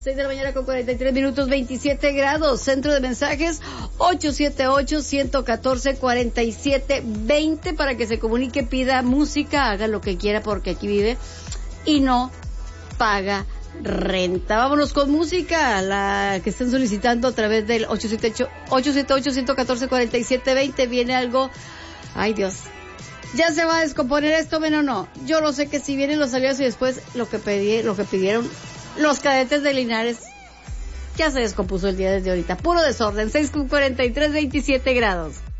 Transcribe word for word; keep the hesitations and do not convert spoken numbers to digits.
seis de la mañana con cuarenta y tres minutos, veintisiete grados. Centro de mensajes ocho siete ocho, uno uno cuatro, cuatro siete dos cero para que se comunique, pida música, haga lo que quiera porque aquí vive y no paga renta. Vámonos con música, la que están solicitando a través del ocho siete ocho, uno uno cuatro, cuatro siete dos cero. Viene algo, ay Dios, ya se va a descomponer esto, ven o no. Yo lo sé que si vienen los aliados y después lo que pedí, lo que pidieron los cadetes de Linares, ya se descompuso el día desde ahorita. Puro desorden. seis con cuarenta y tres, veintisiete grados.